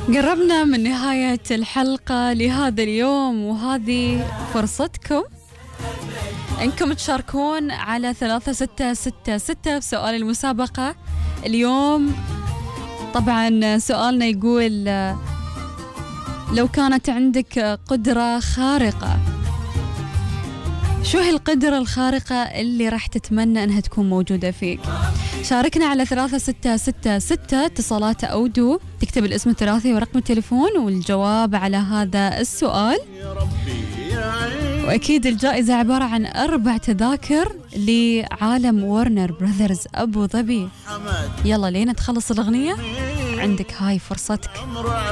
قربنا من نهاية الحلقة لهذا اليوم، وهذه فرصتكم انكم تشاركون على 3666 بسؤال المسابقة اليوم. طبعا سؤالنا يقول لو كانت عندك قدرة خارقة، شو هي القدرة الخارقة اللي راح تتمنى أنها تكون موجودة فيك؟ شاركنا على 3666 اتصالات أودو، تكتب الاسم الثلاثي ورقم التليفون والجواب على هذا السؤال. وأكيد الجائزة عبارة عن 4 تذاكر لعالم وارنر براذرز أبو ظبي. يلا لين تخلص الأغنية عندك هاي فرصتك.